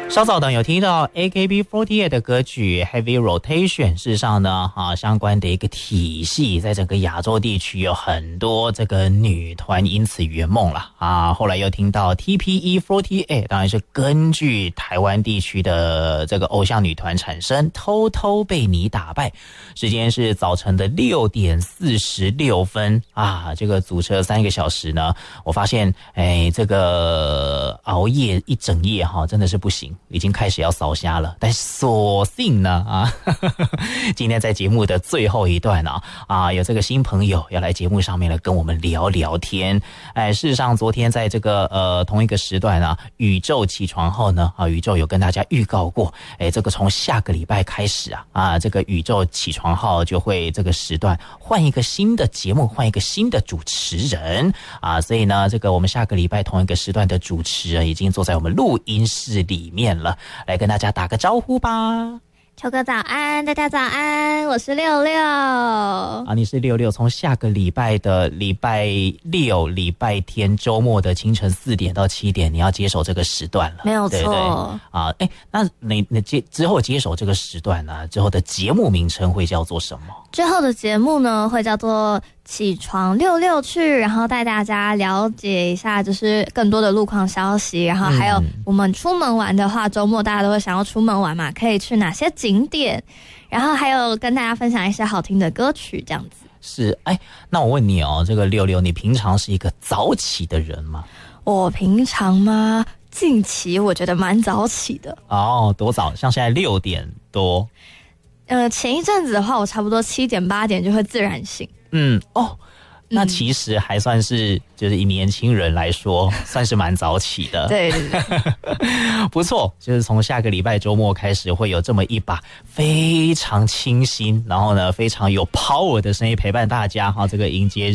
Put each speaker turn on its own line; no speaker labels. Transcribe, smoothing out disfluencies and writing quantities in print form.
稍早呢有听到 AKB48 的歌曲 Heavy Rotation， 事实上呢相关的一个体系在整个亚洲地区有很多这个女团因此圆梦了后来又听到 TPE48， 当然是根据台湾地区的这个偶像女团产生，偷偷被你打败。时间是早晨的6点46分这个组车3个小时呢，我发现这个熬夜一整夜真的是不行，已经开始要烧瞎了。但所幸呢今天在节目的最后一段有这个新朋友要来节目上面来跟我们聊聊天。事实上昨天在这个同一个时段宇宙起床后呢宇宙有跟大家预告过，这个从下个礼拜开始这个宇宙起床号就会这个时段换一个新的节目，换一个新的主持人所以呢这个我们下个礼拜同一个时段的主持人已经坐在我们录音室里面了，来跟大家打个招呼吧。
秋哥早安，大家早安，我是66
你是66，从下个礼拜的礼拜六、礼拜天周末的清晨4点到7点，你要接手这个时段了，
没有错，
对对那你之后接手这个时段之后的节目名称会叫做什么？
之后的节目呢会叫做起床66去，然后带大家了解一下就是更多的路况消息，然后还有我们出门玩的话，周末大家都会想要出门玩嘛，可以去哪些景点，然后还有跟大家分享一些好听的歌曲这样子。
是那我问你这个66，你平常是一个早起的人吗？
我平常吗？近期我觉得蛮早起的。
多早？像现在6点多？
前一阵子的话，我差不多7点8点就会自然醒。
那其实还算是就是以年轻人来说算是蛮早起的。
对对对
不错，就是从下个礼拜周末开始会有这么一把非常清新然后呢非常有 power 的声音陪伴大家这个迎接